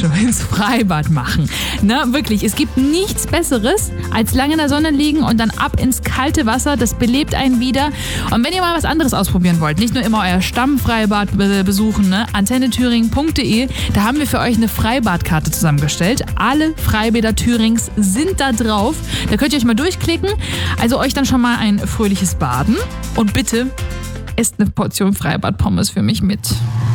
schon ins Freibad machen. Ne, wirklich, es gibt nichts Besseres, als lange in der Sonne liegen und dann ab ins kalte Wasser. Das belebt einen wieder. Und wenn ihr mal was anderes ausprobieren wollt, nicht nur immer euer Stammfreibad besuchen, ne, antennethüringen.de, da haben wir für euch eine Freibadkarte zusammengestellt. Alle Freibäder Thürings sind da drauf. Da könnt ihr euch mal durchklicken. Also euch dann schon mal ein fröhliches Baden. Und bitte esst eine Portion Freibad-Pommes für mich mit.